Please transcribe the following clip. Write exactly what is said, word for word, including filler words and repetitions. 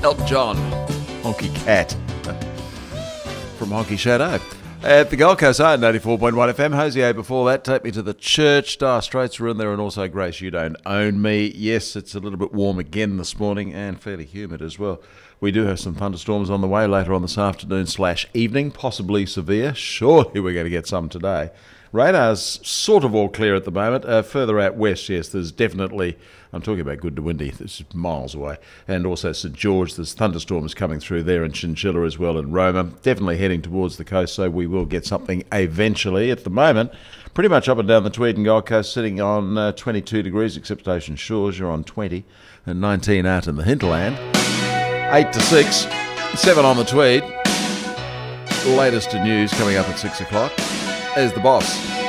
Elton John, Honky Cat, from Honky Shadow. At the Gold Coast, I ninety-four point one F M. Hosier before that, Take Me to the Church. Dire Straits were in there, and also Grace, You Don't Own Me. Yes, it's a little bit warm again this morning, and fairly humid as well. We do have some thunderstorms on the way later on this afternoon slash evening, possibly severe. Surely we're going to get some today. Radar's sort of all clear at the moment. Uh, further out west, yes, there's definitely, I'm talking about Goodawindi, this is miles away, and also St George, there's thunderstorms coming through there, and Chinchilla as well, and Roma, definitely heading towards the coast, so we will get something eventually. At the moment, pretty much up and down the Tweed and Gold Coast, sitting on uh, twenty-two degrees, except Ocean Shores, you're on twenty, and nineteen out in the hinterland. eight to six, seven on the Tweed. Latest in news coming up at six o'clock. There's the boss.